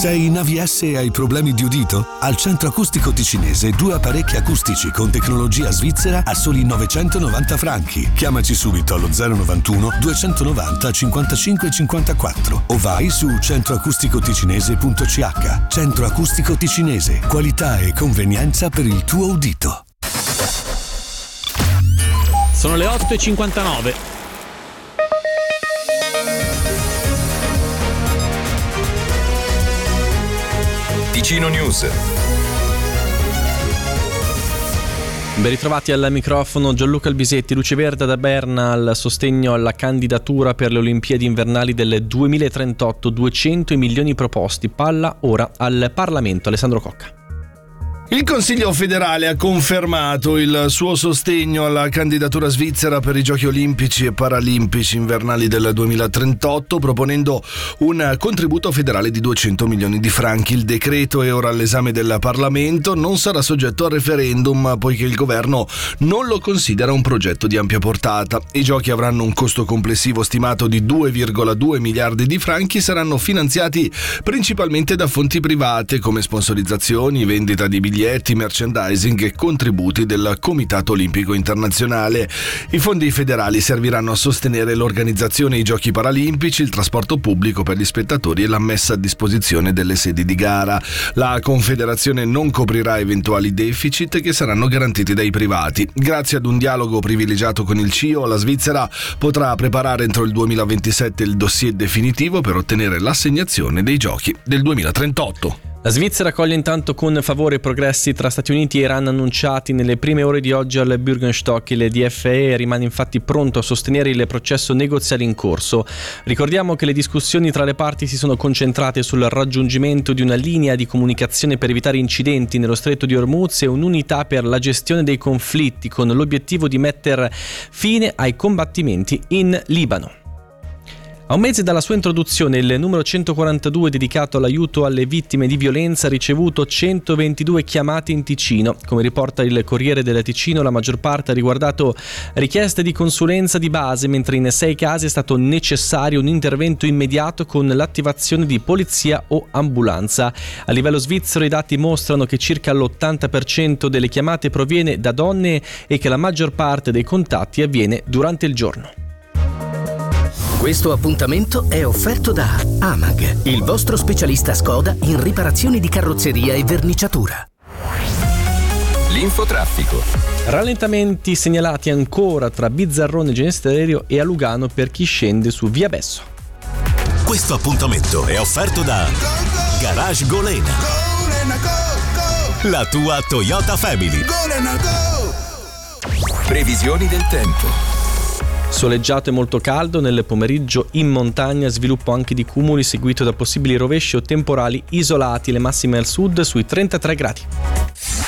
Sei in AVS e hai problemi di udito? Al Centro Acustico Ticinese 2 apparecchi acustici con tecnologia svizzera a soli 990 franchi. Chiamaci subito allo 091 290 55 54 o vai su centroacusticoticinese.ch. Centro Acustico Ticinese, qualità e convenienza per il tuo udito. Sono le 8:59. Ticino News. Ben ritrovati al microfono Gianluca Albisetti. Luce verde da Berna al sostegno alla candidatura per le Olimpiadi invernali del 2038, 200 milioni proposti. Palla ora al Parlamento. Alessandro Cocca. Il Consiglio federale ha confermato il suo sostegno alla candidatura svizzera per i Giochi olimpici e paralimpici invernali del 2038, proponendo un contributo federale di 200 milioni di franchi. Il decreto è ora all'esame del Parlamento, non sarà soggetto a referendum poiché il governo non lo considera un progetto di ampia portata. I Giochi avranno un costo complessivo stimato di 2,2 miliardi di franchi e saranno finanziati principalmente da fonti private come sponsorizzazioni, vendita di biglietti, merchandising e contributi del Comitato Olimpico Internazionale. I fondi federali serviranno a sostenere l'organizzazione dei Giochi Paralimpici, il trasporto pubblico per gli spettatori e la messa a disposizione delle sedi di gara. La Confederazione non coprirà eventuali deficit che saranno garantiti dai privati. Grazie ad un dialogo privilegiato con il CIO, la Svizzera potrà preparare entro il 2027 il dossier definitivo per ottenere l'assegnazione dei Giochi del 2038. La Svizzera accoglie intanto con favore i progressi tra Stati Uniti e Iran annunciati nelle prime ore di oggi al Bürgenstock. Il DFE rimane infatti pronto a sostenere il processo negoziale in corso. Ricordiamo che le discussioni tra le parti si sono concentrate sul raggiungimento di una linea di comunicazione per evitare incidenti nello Stretto di Hormuz e un'unità per la gestione dei conflitti, con l'obiettivo di mettere fine ai combattimenti in Libano. A un mese dalla sua introduzione, il numero 142 dedicato all'aiuto alle vittime di violenza ha ricevuto 122 chiamate in Ticino. Come riporta il Corriere del Ticino, la maggior parte ha riguardato richieste di consulenza di base, mentre in 6 casi è stato necessario un intervento immediato con l'attivazione di polizia o ambulanza. A livello svizzero i dati mostrano che circa l'80% delle chiamate proviene da donne e che la maggior parte dei contatti avviene durante il giorno. Questo appuntamento è offerto da Amag, il vostro specialista Skoda in riparazioni di carrozzeria e verniciatura. L'infotraffico. Rallentamenti segnalati ancora tra Bizzarrone Genesterio e a Lugano per chi scende su Via Besso. Questo appuntamento è offerto da Garage Golena, la tua Toyota Family. Previsioni del tempo. Soleggiato e molto caldo, nel pomeriggio in montagna sviluppo anche di cumuli seguito da possibili rovesci o temporali isolati, le massime al sud sui 33 gradi.